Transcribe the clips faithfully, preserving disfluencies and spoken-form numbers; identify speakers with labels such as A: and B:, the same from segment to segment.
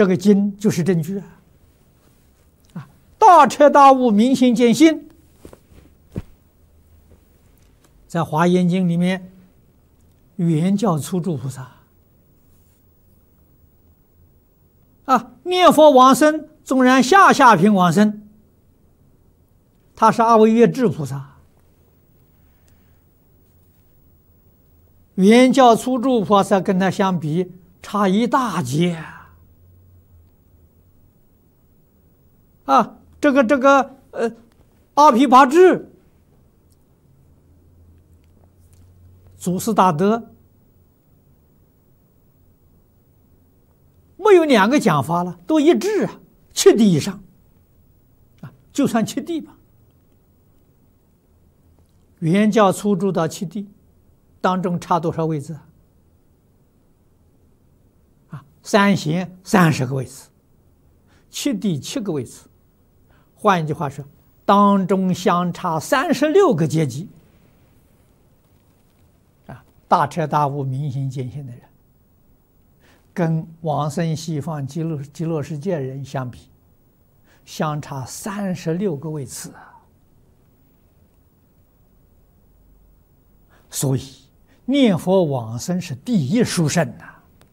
A: 这个经就是证据啊！啊，大彻大悟，明心见性，在《华严经》里面，原教初住菩萨啊，念佛往生，纵然下下品往生，他是阿惟越致菩萨。原教初住菩萨跟他相比，差一大截啊！这个这个呃，阿毗跋致、祖师大德，没有两个讲法了，都一致啊，七地以上啊，就算七地吧。原教初住到七地当中差多少位置啊？三贤三十个位置，七地七个位置。换一句话说，当中相差三十六个阶级啊！大彻大悟、明心见性的人，跟往生西方极乐极乐世界人相比，相差三十六个位次啊！所以念佛往生是第一殊胜呐！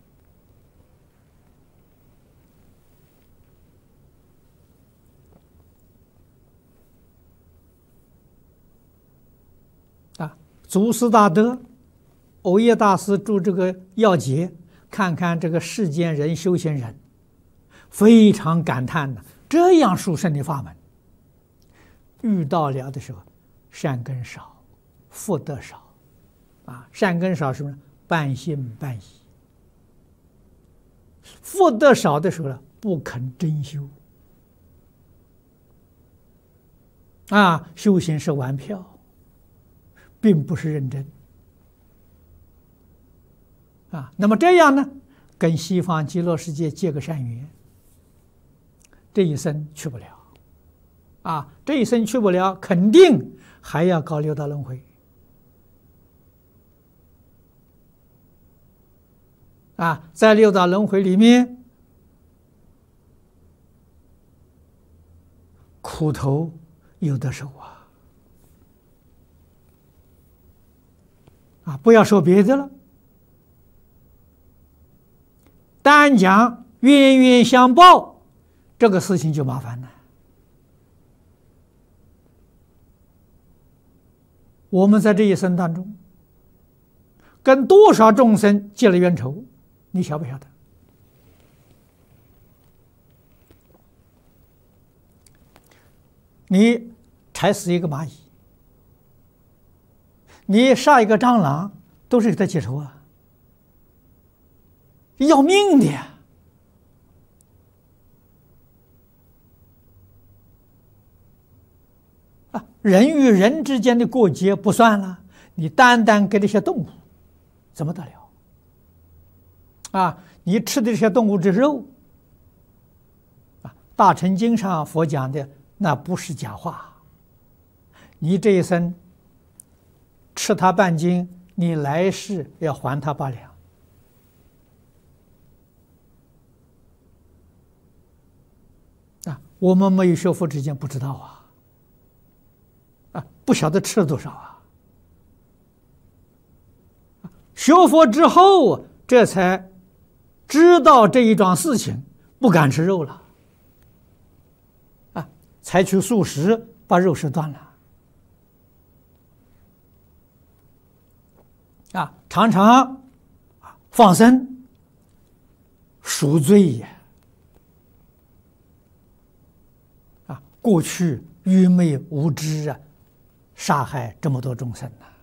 A: 啊，祖师大德藕益大师注这个要解，看看这个世间人修行人，非常感叹的，这样殊胜的法门，遇到了的时候，善根少，福德少。啊，善根少什么呢？半信半疑。福德少的时候呢，不肯真修。啊，修行是玩票，并不是认真。啊，那么这样呢，跟西方极乐世界结个善缘，这一生去不了。啊，这一生去不了，肯定还要搞六道轮回。啊，在六道轮回里面，苦头有的受啊！啊，不要说别的了，单讲冤冤相报这个事情就麻烦了。我们在这一生当中，跟多少众生结了冤仇？你晓不晓得？你踩死一个蚂蚁，你杀一个蟑螂，都是给他结仇啊，要命的呀！啊，人与人之间的过节不算了，你单单给这些动物，怎么得了？啊，你吃的这些动物之肉，啊，《大乘经》上佛讲的那不是假话。你这一生吃它半斤，你来世要还它八两。啊，我们没有学佛之前不知道啊，啊，不晓得吃了多少啊。学佛之后，这才知道这一桩事情，不敢吃肉了，啊，采取素食，把肉食断了，啊，常常放生，赎罪也，啊，过去愚昧无知啊，杀害这么多众生呐。